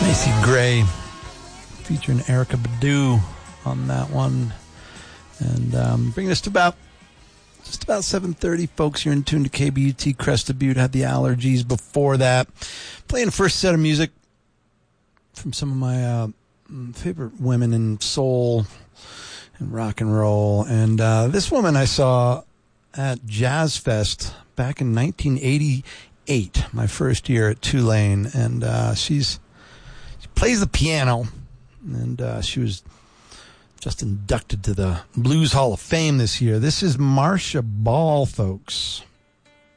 Macy Gray featuring Erykah Badu on that one. And bringing us to just about 7:30, folks. You're in tune to KBUT Crested Butte. Had the Allergies before that. Playing the first set of music from some of my favorite women in soul and rock and roll. And this woman I saw at Jazz Fest back in 1988, my first year at Tulane. And she plays the piano, and she was just inducted to the Blues Hall of Fame this year. This is Marcia Ball, folks.